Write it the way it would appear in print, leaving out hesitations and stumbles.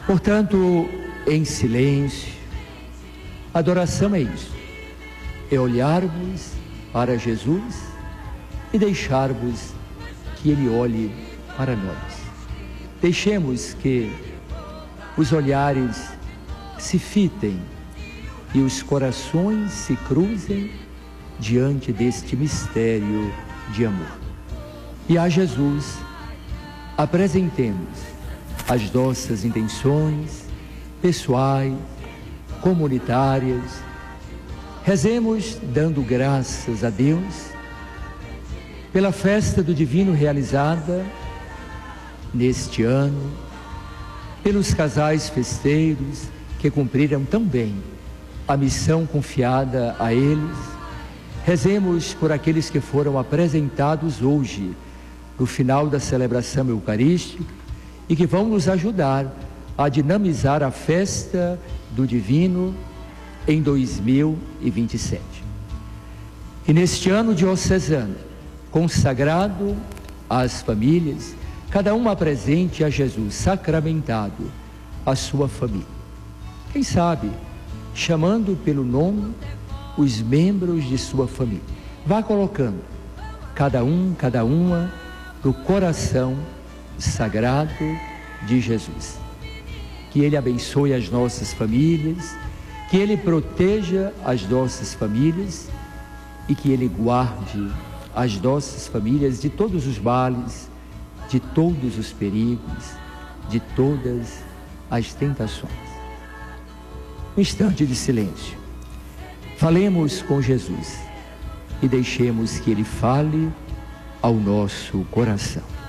Portanto, em silêncio, adoração é isso, é olharmos para Jesus e deixarmos que Ele olhe para nós. Deixemos que os olhares se fitem e os corações se cruzem diante deste mistério de amor. E a Jesus apresentemos as nossas intenções pessoais, comunitárias. Rezemos dando graças a Deus pela festa do Divino realizada neste ano, pelos casais festeiros que cumpriram tão bem a missão confiada a eles. Rezemos por aqueles que foram apresentados hoje no final da celebração eucarística e que vão nos ajudar a dinamizar a festa do Divino em 2027. E neste ano diocesano, consagrado às famílias, cada uma apresente a Jesus sacramentado a sua família. Quem sabe, chamando pelo nome os membros de sua família. Vá colocando cada um, cada uma no coração sagrado de Jesus. Que Ele abençoe as nossas famílias, que Ele proteja as nossas famílias e que Ele guarde as nossas famílias de todos os males, de todos os perigos, de todas as tentações. Um instante de silêncio. Falemos com Jesus e deixemos que Ele fale ao nosso coração.